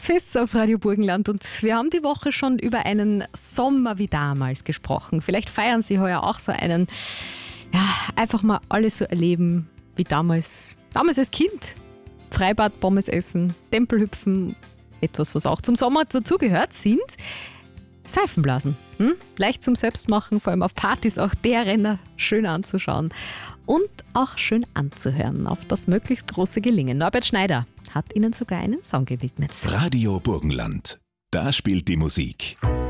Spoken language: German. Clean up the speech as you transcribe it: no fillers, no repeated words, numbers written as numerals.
Weihnachtsfest auf Radio Burgenland und wir haben die Woche schon über einen Sommer wie damals gesprochen. Vielleicht feiern Sie heuer auch so einen, einfach mal alles so erleben wie damals. Damals als Kind. Freibad, Pommes essen, Tempelhüpfen. Etwas, was auch zum Sommer dazugehört, sind Seifenblasen. Leicht zum Selbstmachen, vor allem auf Partys auch der Renner schön anzuschauen und auch schön anzuhören. Auf das möglichst große Gelingen. Norbert Schneider hat Ihnen sogar einen Song gewidmet. Radio Burgenland. Da spielt die Musik.